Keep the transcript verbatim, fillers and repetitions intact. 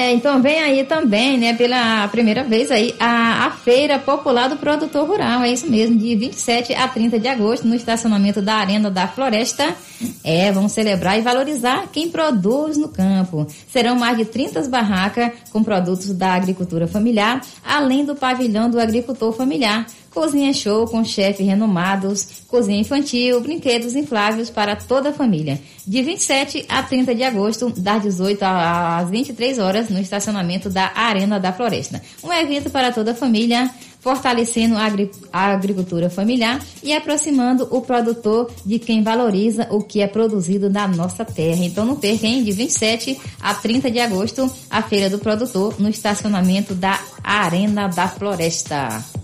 É, então vem aí também, né, pela primeira vez aí, a, a Feira Popular do Produtor Rural, é isso mesmo, de vinte e sete a trinta de agosto, no estacionamento da Arena da Floresta. É, vamos celebrar e valorizar quem produz no campo. Serão mais de trinta barracas com produtos da agricultura familiar, além do pavilhão do agricultor familiar. Cozinha show com chefes renomados, cozinha infantil, brinquedos infláveis para toda a família. De vinte e sete a trinta de agosto, das dezoito às vinte e três horas, no estacionamento da Arena da Floresta. Um evento para toda a família, fortalecendo a, agri- a agricultura familiar e aproximando o produtor de quem valoriza o que é produzido na nossa terra. Então não perca, hein? De vinte e sete a trinta de agosto, a Feira do Produtor, no estacionamento da Arena da Floresta.